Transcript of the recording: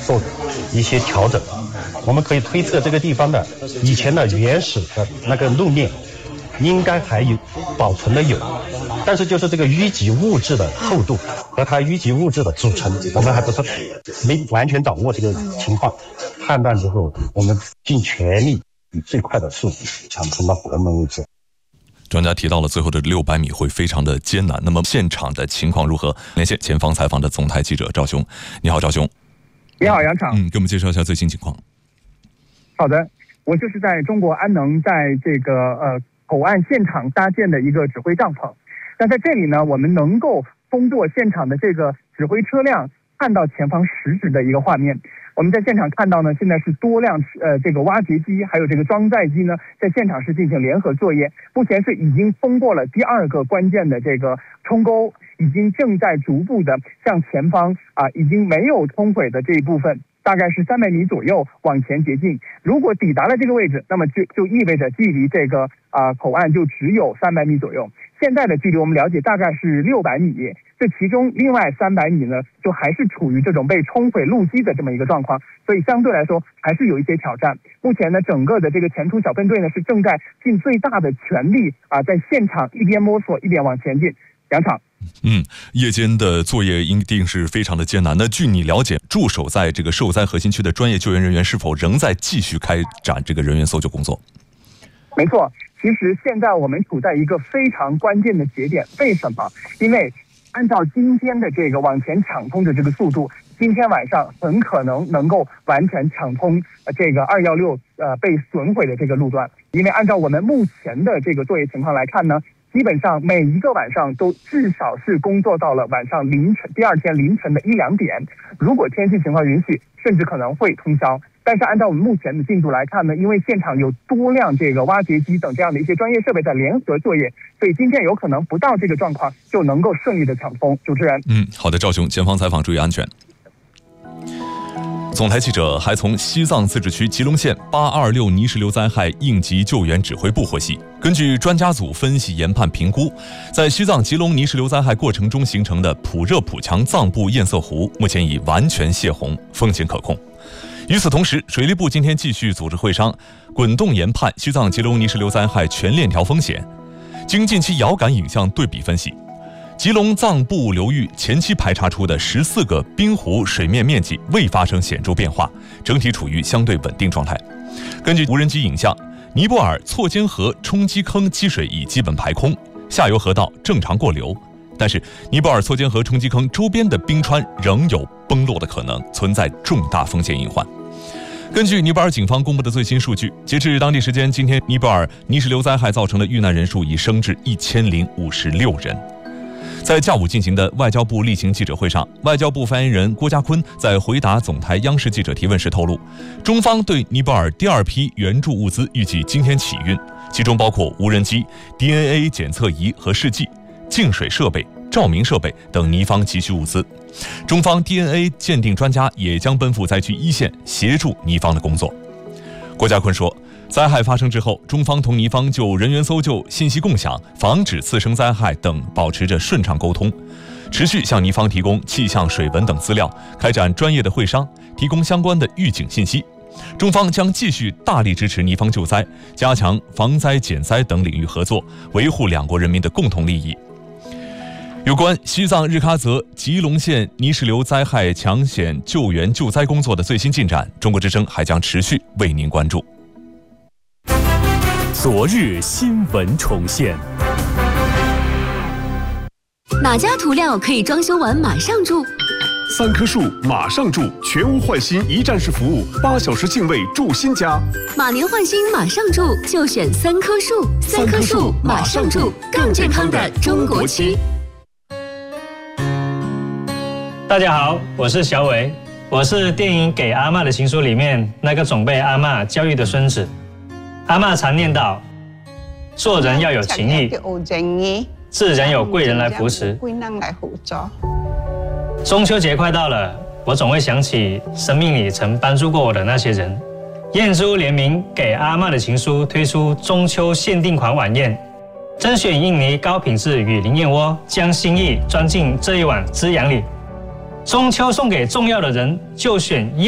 做一些调整。我们可以推测这个地方的以前的原始的那个路面应该还有保存的有，但是就是这个淤积物质的厚度和它淤积物质的组成，我们还不是没完全掌握这个情况。判断之后，我们尽全力以最快的速度抢通到国门为止。 专家提到了最后的600米会非常的艰难，那么现场的情况如何？连线前方采访的总台记者赵雄。你好，赵雄。 你好，杨场。 给我们介绍一下最新情况。 好的，我就是在中国安能在这个口岸现场搭建的一个指挥帐篷。那在这里呢，我们能够通过现场的这个指挥车辆看到前方实质的一个画面。我们在现场看到呢，现在是多辆这个挖掘机还有这个装载机呢，在现场是进行联合作业。目前是已经通过了第2个关键的这个冲沟，已经正在逐步的向前方已经没有通轨的这一部分，大概是300米左右往前接近。如果抵达了这个位置，那么就意味着距离这个口岸就只有300米左右。现在的距离我们了解大概是600米，这其中另外300米呢，就还是处于这种被冲毁路基的这么一个状况，所以相对来说还是有一些挑战。目前呢，整个的这个前途小分队呢是正在尽最大的全力在现场一边摸索一边往前进。杨场。 夜间的作业一定是非常的艰难。那据你了解，驻守在这个受灾核心区的专业救援人员是否仍在继续开展这个人员搜救工作？ 没错，其实现在我们处在一个非常关键的节点。为什么？因为按照今天的这个往前抢通的这个速度，今天晚上很可能够完全抢通这个216被损毁的这个路段。因为按照我们目前的这个作业情况来看呢，基本上每一个晚上都至少是工作到了晚上第2天凌晨的1、2点。如果天气情况允许，甚至可能会通宵。但是按照我们目前的进度来看呢，因为现场有多辆这个挖掘机等这样的一些专业设备在联合作业，所以今天有可能不到这个状况就能够顺利的抢通。主持人。 好的，赵雄，前方采访注意安全。总台记者还从西藏自治区吉隆县826泥石流灾害应急救援指挥部获悉，根据专家组分析研判评估，在西藏吉隆泥石流灾害过程中形成的普热普强藏布堰塞湖目前已完全泄洪，风险可控。与此同时，水利部今天继续组织会商，滚动研判西藏吉隆泥石流灾害全链条风险。经近期遥感影像对比分析，吉隆藏布流域前期排查出的14个冰湖水面面积未发生显著变化，整体处于相对稳定状态。根据无人机影像，尼泊尔错尖河冲积坑积水已基本排空，下游河道正常过流。但是尼泊尔错尖河冲积坑周边的冰川仍有崩落的可能，存在重大风险隐患。根据尼泊尔警方公布的最新数据，截至当地时间今天，尼泊尔泥石流灾害造成的遇难人数已升至1056人。在下午进行的外交部例行记者会上，外交部发言人郭家坤在回答总台央视记者提问时透露，中方对尼泊尔第2批援助物资预计今天起运，其中包括无人机、DNA 检测仪和试剂、净水设备、照明设备等尼方急需物资。中方 DNA 鉴定专家也将奔赴灾区一线，协助尼方的工作。郭家坤说，灾害发生之后，中方同尼方就人员搜救、信息共享、防止次生灾害等保持着顺畅沟通，持续向尼方提供气象、水文等资料，开展专业的会商，提供相关的预警信息。中方将继续大力支持尼方救灾，加强防灾减灾等领域合作，维护两国人民的共同利益。有关西藏日喀则吉隆县泥石流灾害抢险救援救灾工作的最新进展，中国之声还将持续为您关注。 昨日新闻重现。 哪家涂料可以装修完马上住 ？3棵树马上住，全屋换新一站式服务，8小时净位住新家。 马年换新马上住，就选3棵树。3棵树马上住，更健康的中国区。 大家好，我是小伟，我是电影《给阿嬷的情书》里面那个总被阿嬷教育的孙子。阿嬷常念叨，做人要有情义，自然有贵人来扶持。中秋节快到了，我总会想起生命里曾帮助过我的那些人。燕珠联名《给阿嬷的情书》推出中秋限定款晚宴，甄选印尼高品质雨林燕窝，将心意装进这一碗滋养里。中秋送给重要的人，就选